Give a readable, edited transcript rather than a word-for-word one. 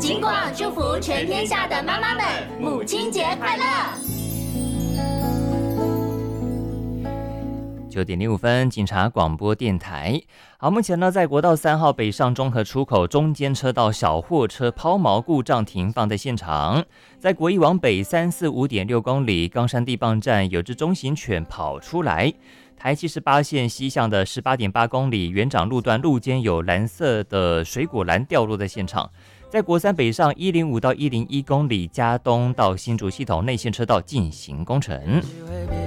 警广祝福全天下的妈妈们，母亲节快乐 ！9:05，警察广播电台。好，目前呢，在国道3号北上中和出口中间车道小货车抛锚故障停放在现场。在国一往北345.6公里冈山地磅站，有只中型犬跑出来。台78线西向的18.8公里园长路段路肩有蓝色的水果篮掉落在现场。在国3北上105到101公里嘉东到新竹系统内线车道进行工程。